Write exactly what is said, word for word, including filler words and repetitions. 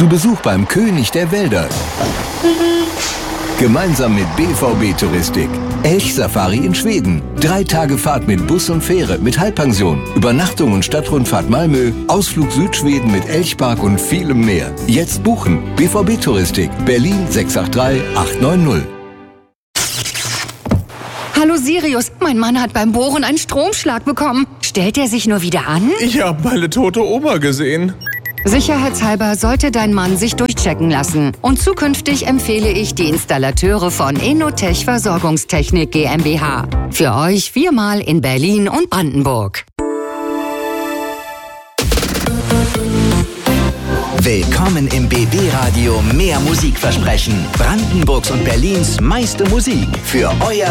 Zu Besuch beim König der Wälder. Gemeinsam mit B V B Touristik. Elchsafari in Schweden. Drei Tage Fahrt mit Bus und Fähre mit Halbpension. Übernachtung und Stadtrundfahrt Malmö. Ausflug Südschweden mit Elchpark und vielem mehr. Jetzt buchen. B V B Touristik. Berlin sechs acht drei acht neun null. Hallo Sirius, mein Mann hat beim Bohren einen Stromschlag bekommen. Stellt er sich nur wieder an? Ich habe meine tote Oma gesehen. Sicherheitshalber sollte dein Mann sich durchchecken lassen. Und zukünftig empfehle ich die Installateure von Enotech Versorgungstechnik GmbH. Für euch viermal in Berlin und Brandenburg. Willkommen im B B-Radio Mehr Musikversprechen. Brandenburgs und Berlins meiste Musik für euer